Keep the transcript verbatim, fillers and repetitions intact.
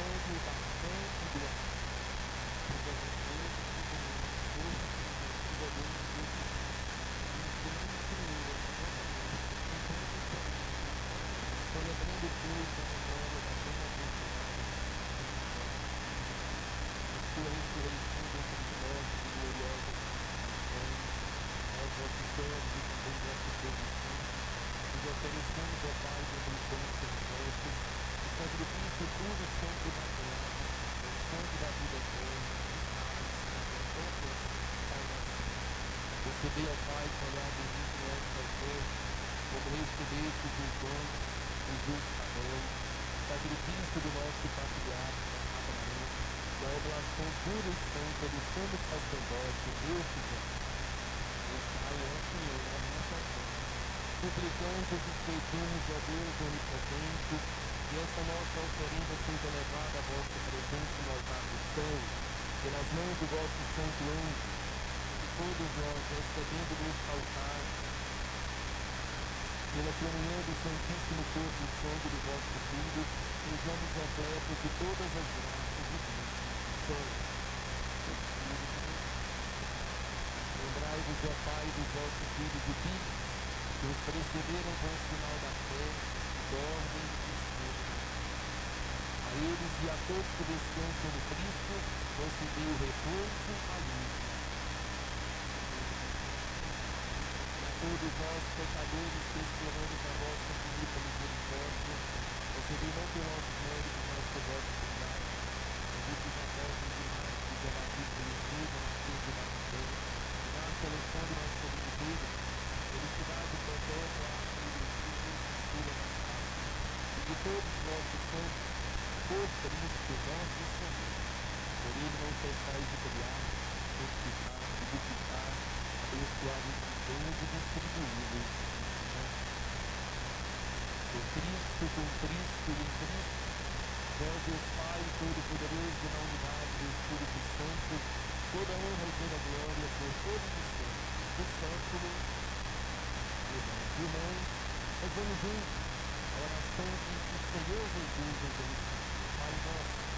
sangue bastante do ar. Quando a gente entra no domingo, hoje, quando a gente entra continua exatamente contando o caminho, celebrando Deus a memória da bem-aventurada ressurreição de Cristo, a sua ressurreição dentre os mortos e gloriosas ressurreições, nós, vossos servos e também vosso povo santo, nos oferecemos, ó Pai, dentre os dons perpétuos, o sacrifício puro e santo da glória, é o sangue da vida eterna, que nada, Senhor, é completamente salvação. Recebei, ó Pai, com olhar benigno esta oferta, como recebestes os dons do justo Abel, o sacrifício do nosso patriarca Abraão, e a oblação pura e santa do sumo sacerdote Melquisedeque. Estai, ó Senhor, a nossa fé, suplicando-vos pedimos, ó Deus onipotente, que essa nossa oferenda seja levada à vossa presença no altar do céu, pelas mãos do vosso santo anjo, e todos nós, recebendo deste altar, pela comunhão do Santíssimo Corpo e Sangue do vosso Filho, sejamos repletos de todas as graças e bênçãos do céu. Lembrai-vos, ó Pai, dos vossos filhos e filhas, que os precederam com o sinal da fé, e dormem e descansam. A eles e a todos que descansam no Cristo, concedei o repouso, a luz. Todos nós, pecadores, que esperamos na vossa infinita misericórdia, concedei não por nossos méritos, mas por vosso cuidado, condutos apóstolos e mártires, abatidos pelo Espírito, na cruz e na fé, graça alexandre nossa vida inteira, felicidade perpétua, árvore de Deus, mistura nas graças, e de todos os vossos santos, por Cristo nosso Senhor. Por ele não cessais de criar, santificar, vivificar, abençoar os bens e distribuí-los. Por Cristo, com Cristo e em Cristo, vós, Deus Pai Todo-Poderoso, na unidade do Espírito Santo, toda honra e toda glória por todos os séculos dos séculos. Irmãos e irmãs, nós vamos juntos a oração que o Senhor Jesus nos ensinou. Pai nosso,